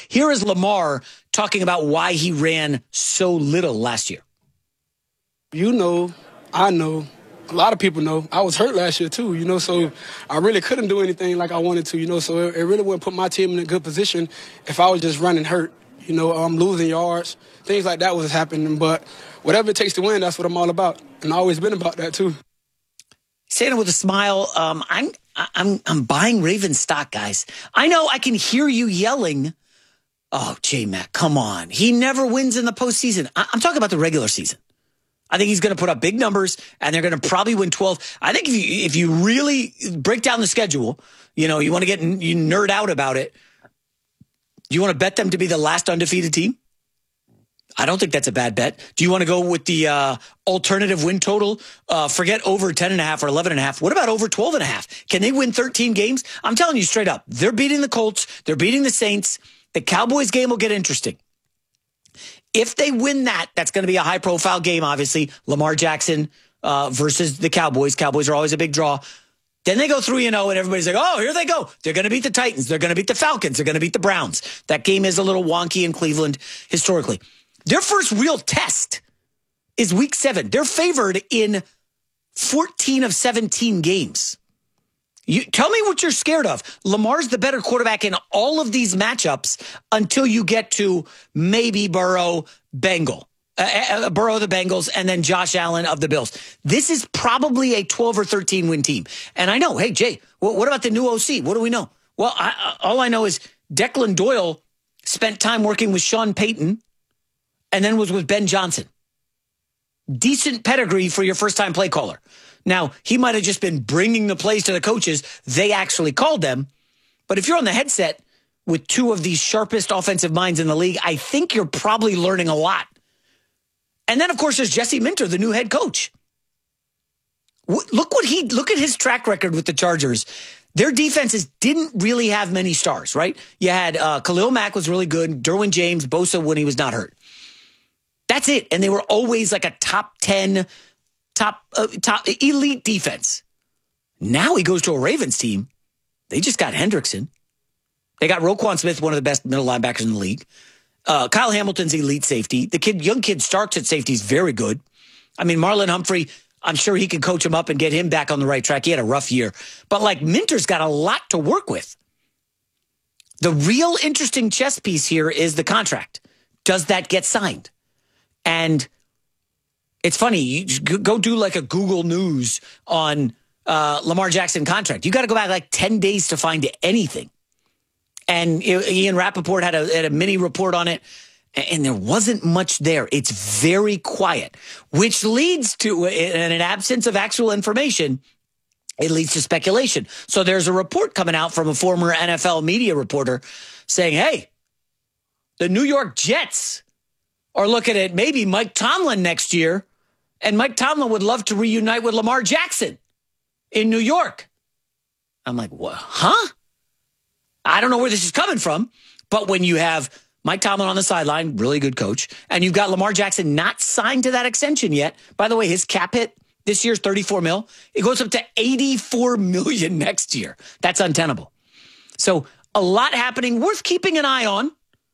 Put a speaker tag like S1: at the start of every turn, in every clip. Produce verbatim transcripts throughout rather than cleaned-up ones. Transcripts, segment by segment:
S1: Here is Lamar talking about why he ran so little last year.
S2: You know, I know, a lot of people know, I was hurt last year too, you know, so I really couldn't do anything like I wanted to, you know, so it, it really wouldn't put my team in a good position if I was just running hurt. You know, I'm losing yards, things like that was happening, but whatever it takes to win, that's what I'm all about, and I've always been about that too.
S1: Saying it with a smile, um, I'm I'm I'm buying Ravens stock, guys. I know I can hear you yelling, oh, J-Mac, come on. He never wins in the postseason. I- I'm talking about the regular season. I think he's going to put up big numbers, and they're going to probably win twelve. I think if you if you really break down the schedule, you know, you want to get you nerd out about it. You want to bet them to be the last undefeated team? I don't think that's a bad bet. Do you want to go with the uh, alternative win total? Uh, forget over ten and a half or eleven and a half. What about over twelve and a half? Can they win thirteen games? I'm telling you straight up, they're beating the Colts. They're beating the Saints. The Cowboys game will get interesting. If they win that, that's going to be a high-profile game, obviously. Lamar Jackson uh, versus the Cowboys. Cowboys are always a big draw. Then they go three and oh, and everybody's like, oh, here they go. They're going to beat the Titans. They're going to beat the Falcons. They're going to beat the Browns. That game is a little wonky in Cleveland historically. Their first real test is week seven. They're favored in fourteen of seventeen games. You tell me what you're scared of. Lamar's the better quarterback in all of these matchups until you get to maybe Burrow, Bengal, uh, uh, Burrow the Bengals, and then Josh Allen of the Bills. This is probably a twelve or thirteen win team. And I know, hey, Jay, what, what about the new O C? What do we know? Well, I, all I know is Declan Doyle spent time working with Sean Payton and then was with Ben Johnson. Decent pedigree for your first-time play caller. Now, he might have just been bringing the plays to the coaches. They actually called them. But if you're on the headset with two of these sharpest offensive minds in the league, I think you're probably learning a lot. And then, of course, there's Jesse Minter, the new head coach. Look what he look at his track record with the Chargers. Their defenses didn't really have many stars, right? You had uh, Khalil Mack was really good, Derwin James, Bosa when he was not hurt. That's it. And they were always like a top ten, top, uh, top elite defense. Now he goes to a Ravens team. They just got Hendrickson. They got Roquan Smith, one of the best middle linebackers in the league. Uh, Kyle Hamilton's elite safety. The kid, young kid Starks at safety is very good. I mean, Marlon Humphrey, I'm sure he can coach him up and get him back on the right track. He had a rough year. But like Minter's got a lot to work with. The real interesting chess piece here is the contract. Does that get signed? And it's funny, you go do like a Google News on uh, Lamar Jackson contract. You got to go back like ten days to find anything. And Ian Rappaport had a, had a mini report on it, and there wasn't much there. It's very quiet, which leads to, in an absence of actual information, it leads to speculation. So there's a report coming out from a former N F L media reporter saying, hey, the New York Jets are looking at maybe Mike Tomlin next year, and Mike Tomlin would love to reunite with Lamar Jackson in New York. I'm like, what? Huh? I don't know where this is coming from, but when you have Mike Tomlin on the sideline, really good coach, and you've got Lamar Jackson not signed to that extension yet. By the way, his cap hit this year is thirty-four mil. It goes up to eighty-four million next year. That's untenable. So a lot happening, worth keeping an eye on.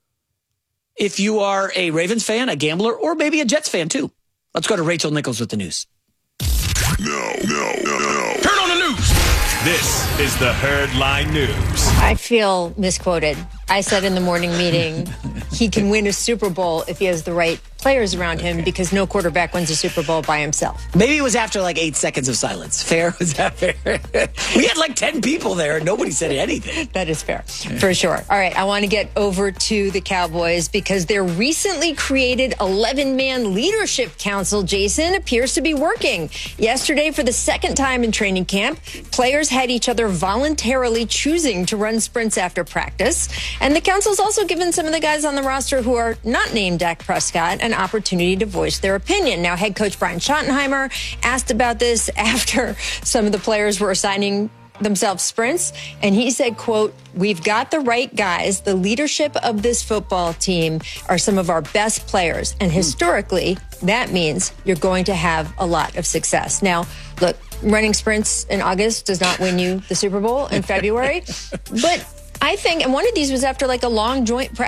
S1: If you are a Ravens fan, a gambler, or maybe a Jets fan too. Let's go to Rachel Nichols with the news.
S3: No, no, no, no.
S4: Turn on the news. This is the Herd Line News.
S5: I feel misquoted. I said in the morning meeting, he can win a Super Bowl if he has the right players around him, because no quarterback wins a Super Bowl by himself.
S1: Maybe it was after like eight seconds of silence. Fair? Was that fair? We had like ten people there and nobody said anything.
S5: That is fair, for sure. All right, I want to get over to the Cowboys because their recently created eleven-man leadership council, Jason, appears to be working. Yesterday, for the second time in training camp, players had each other voluntarily choosing to run sprints after practice. And the council's also given some of the guys on the roster who are not named Dak Prescott an opportunity to voice their opinion. Now, head coach Brian Schottenheimer asked about this after some of the players were assigning themselves sprints, and he said, quote, "We've got the right guys. The leadership of this football team are some of our best players. And historically, that means you're going to have a lot of success." Now, look, running sprints in August does not win you the Super Bowl in February, but I think, and one of these was after like a long joint practice.